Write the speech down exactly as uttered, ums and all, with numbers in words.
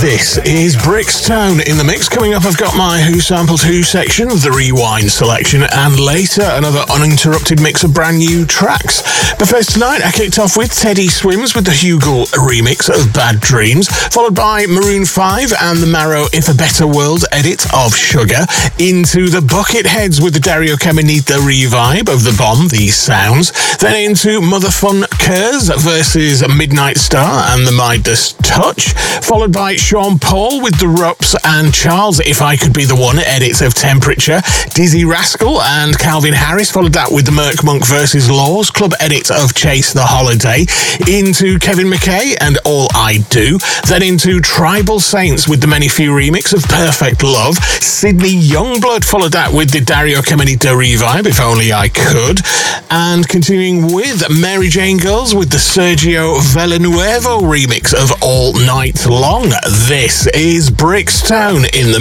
This is Brixton in the mix. Coming up, I've got my Who Sampled Who section, the Rewind selection, and later another uninterrupted mix of brand new tracks. But first tonight, I kicked off with Teddy Swims with the Hugel remix of Bad Dreams, followed by Maroon five and the Marrow If a Better World edit of Sugar, into the Bucketheads with the Dario Caminita revive of The Bomb, These Sounds, then into Mother Fun Curse versus Midnight Star and the Midas Touch, followed by Sean Paul with The Rups and Charles If I Could Be the One edits of Temperature, Dizzy Rascal and Calvin Harris followed that with the Merc Monk versus Laws Club edit of Chase the Holiday, into Kevin McKay and All I Do, then into Tribal Saints with the Many Few remix of Perfect Love, Sydney Youngblood followed that with the Dario Caminita revive, If Only I Could, and continuing with Mary Jane Girls with the Sergio Villanuevo remix of All Night Long. This is Brixton in the